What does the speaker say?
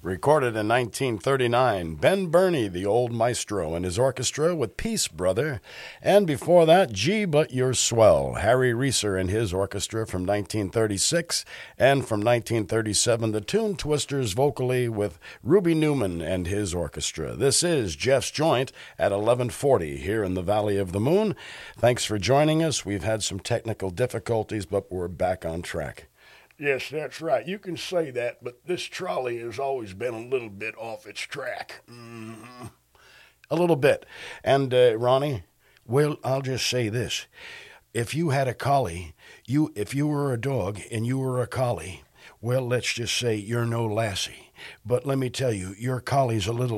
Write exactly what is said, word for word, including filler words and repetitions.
Recorded in nineteen thirty-nine, Ben Burney, the old maestro, and his orchestra with Peace Brother. And before that, Gee, But You're Swell, Harry Reeser and his orchestra from nineteen thirty-six. And from nineteen thirty-seven, the Tune Twisters vocally with Ruby Newman and his orchestra. This is Jeff's Joint at eleven forty here in the Valley of the Moon. Thanks for joining us. We've had some technical difficulties, but we're back on track. Yes, that's right. You can say that, but this trolley has always been a little bit off its track. Mm-hmm. A little bit. And, uh, Ronnie, well, I'll just say this. If you had a collie, you if you were a dog and you were a collie, well, let's just say you're no Lassie. But let me tell you, your collie's a little